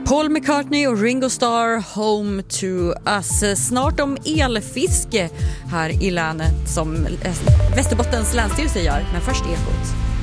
Paul McCartney och Ringo Starr, Home to Us. Snart om elfiske här i länet som Västerbottens länsstyrelse gör, men först Ekot.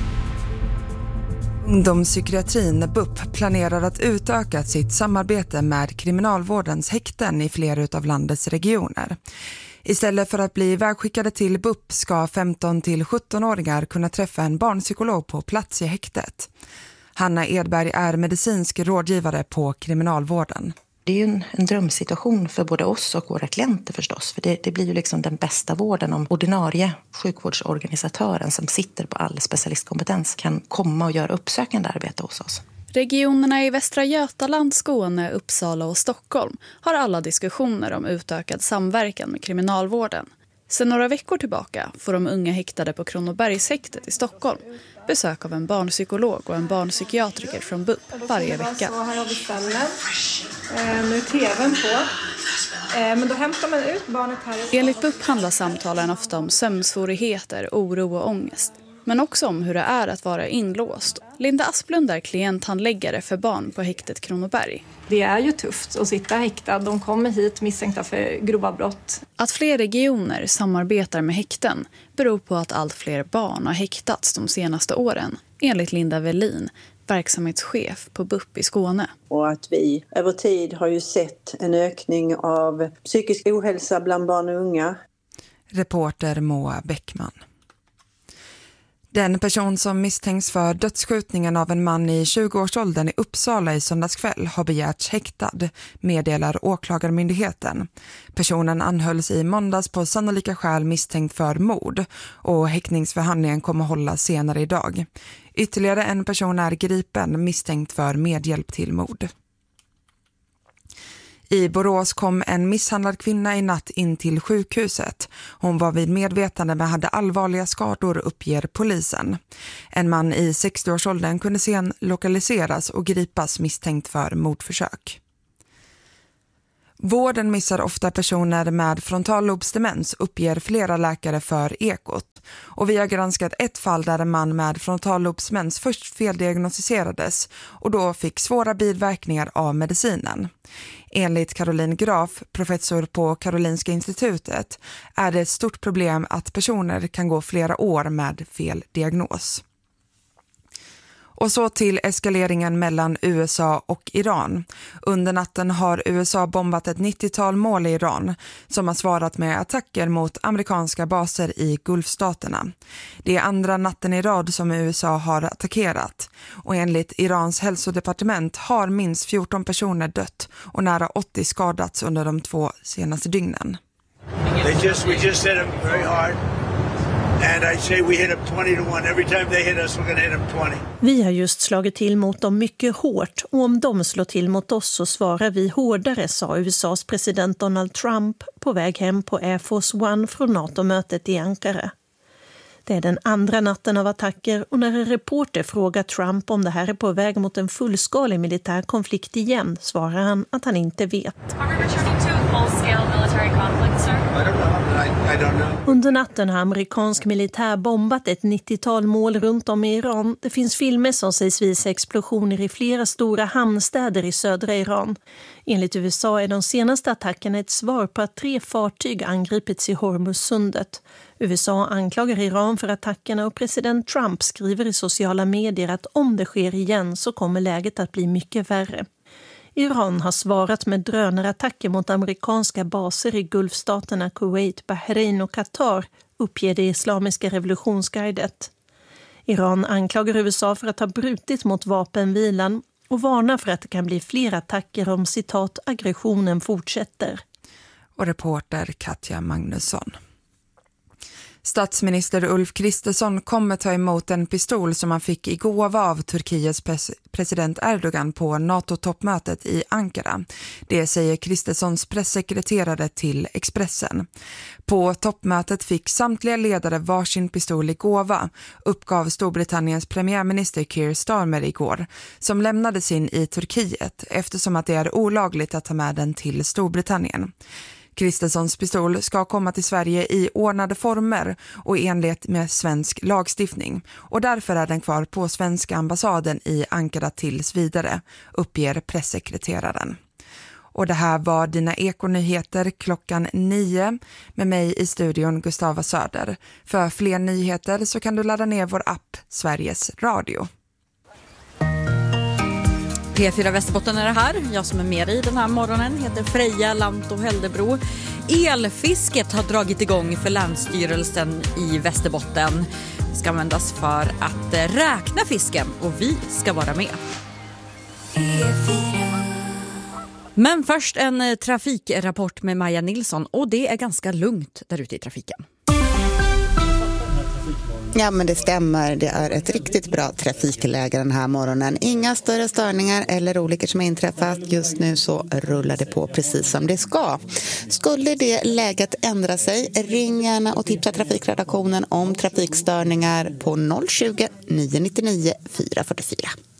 Ungdomspsykiatrin BUP planerar att utöka sitt samarbete med kriminalvårdens häkten i flera av landets regioner. Istället för att bli vägskickade till BUP ska 15-17-åringar kunna träffa en barnpsykolog på plats i häktet. Hanna Edberg är medicinsk rådgivare på kriminalvården. Det är ju en drömsituation för både oss och våra klienter förstås. För det blir ju liksom den bästa vården om ordinarie sjukvårdsorganisatören som sitter på all specialistkompetens kan komma och göra uppsökande arbete hos oss. Regionerna i Västra Götaland, Skåne, Uppsala och Stockholm har alla diskussioner om utökad samverkan med kriminalvården. Sedan några veckor tillbaka får de unga häktade på Kronobergshäktet i Stockholm besök av en barnpsykolog och en barnpsykiatriker från BUP varje vecka. Så här har vi ställen. Nu är tvn på. Men då hämtar man ut barnet här. Enligt BUP handlar samtalen ofta om sömnsvårigheter, oro och ångest. Men också om hur det är att vara inlåst. Linda Asplund är klienthandläggare för barn på häktet Kronoberg. Det är ju tufft att sitta häktad. De kommer hit misstänkta för grova brott. Att fler regioner samarbetar med häkten beror på att allt fler barn har häktats de senaste åren. Enligt Linda Velin, verksamhetschef på BUP i Skåne. Och att vi över tid har ju sett en ökning av psykisk ohälsa bland barn och unga. Reporter Moa Bäckman. Den person som misstänks för dödsskjutningen av en man i 20-årsåldern i Uppsala i söndagskväll har begärts häktad, meddelar åklagarmyndigheten. Personen anhölls i måndags på sannolika skäl misstänkt för mord och häktningsförhandlingen kommer hållas senare idag. Ytterligare en person är gripen misstänkt för medhjälp till mord. I Borås kom en misshandlad kvinna i natt in till sjukhuset. Hon var vid medvetande men hade allvarliga skador, uppger polisen. En man i 60-årsåldern kunde sen lokaliseras och gripas misstänkt för mordförsök. Vården missar ofta personer med frontallobsdemens, uppger flera läkare för Ekot. Och vi har granskat ett fall där en man med frontallobsdemens först feldiagnostiserades och då fick svåra biverkningar av medicinen. Enligt Caroline Graf, professor på Karolinska institutet, är det ett stort problem att personer kan gå flera år med fel diagnos. Och så till eskaleringen mellan USA och Iran. Under natten har USA bombat ett 90-tal mål i Iran som har svarat med attacker mot amerikanska baser i Gulfstaterna. Det är andra natten i rad som USA har attackerat. Och enligt Irans hälsodepartement har minst 14 personer dött och nära 80 skadats under de 2 senaste dygnen. We just hit them very hard. And I say we hit them 20-1. Every time they hit us, we're going to hit them 20. Vi har just slagit till mot dem mycket hårt och om de slår till mot oss så svarar vi hårdare, sa USAs president Donald Trump på väg hem på Air Force One från NATO-mötet i Ankara. Det är den andra natten av attacker och när en reporter frågar Trump om det här är på väg mot en fullskalig militär konflikt igen svarar han att han inte vet. Under natten har amerikansk militär bombat ett 90-tal mål runt om i Iran. Det finns filmer som sägs visa explosioner i flera stora hamnstäder i södra Iran. Enligt USA är de senaste attackerna ett svar på att 3 fartyg angripits i Hormuzsundet. USA anklagar Iran för attackerna och president Trump skriver i sociala medier att om det sker igen så kommer läget att bli mycket värre. Iran har svarat med drönarattacker mot amerikanska baser i Gulfstaterna Kuwait, Bahrain och Qatar, uppger det islamiska revolutionsguidet. Iran anklagar USA för att ha brutit mot vapenvilan och varnar för att det kan bli fler attacker om citat aggressionen fortsätter. Och reporter Katja Magnusson. Statsminister Ulf Kristersson kommer ta emot en pistol som han fick i gåva av Turkiets president Erdogan på NATO-toppmötet i Ankara. Det säger Kristerssons pressekreterare till Expressen. På toppmötet fick samtliga ledare varsin pistol i gåva, uppgav Storbritanniens premiärminister Keir Starmer igår, som lämnade sin i Turkiet eftersom att det är olagligt att ta med den till Storbritannien. Kristerssons pistol ska komma till Sverige i ordnade former och i enlighet med svensk lagstiftning. Och därför är den kvar på svenska ambassaden i Ankara tills vidare, uppger pressekreteraren. Och det här var dina ekonyheter 9:00 med mig i studion Gustava Söder. För fler nyheter så kan du ladda ner vår app Sveriges Radio. P4 Västerbotten är det här. Jag som är med i den här morgonen heter Freja Lanto Heldebro. Elfisket har dragit igång för Länsstyrelsen i Västerbotten. Det ska användas för att räkna fisken och vi ska vara med. Men först en trafikrapport med Maja Nilsson och det är ganska lugnt där ute i trafiken. Ja, men det stämmer. Det är ett riktigt bra trafikläge den här morgonen. Inga större störningar eller olyckor som har inträffat. Just nu så rullar det på precis som det ska. Skulle det läget ändra sig, ring gärna och tipsa trafikredaktionen om trafikstörningar på 020 999 444.